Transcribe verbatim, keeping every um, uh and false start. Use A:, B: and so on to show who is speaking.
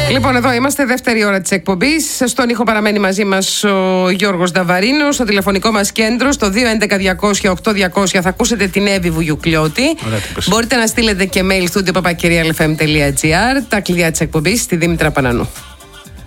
A: Λοιπόν, εδώ είμαστε, δεύτερη ώρα της εκπομπής. Στον ήχο παραμένει μαζί μας ο Γιώργος Νταβαρίνος. Στο τηλεφωνικό μας κέντρο, στο δύο έντεκα διακόσια οκτώ διακόσια, θα ακούσετε την Εύη Βουγιουκλιώτη. Μπορείτε να στείλετε και mail studio παπακυρίαλεφm τελεία gr. Τα κλειδιά της εκπομπής στη Δήμητρα Πανανού.